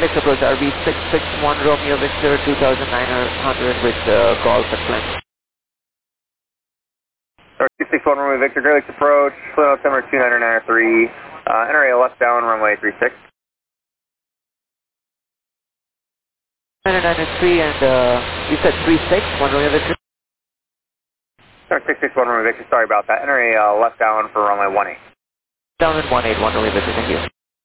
complex approach, RB 661 Romeo Victor 2900 with call success. 661 Romeo Victor, Great Lakes approach, flight altimeter 2993, NRA left down, runway 36. 2993 and you said 36, 1 Romeo Victor? 661 Romeo Victor, sorry about that. NRA left down for runway 18. Down in 18, 1 Romeo Victor, thank you.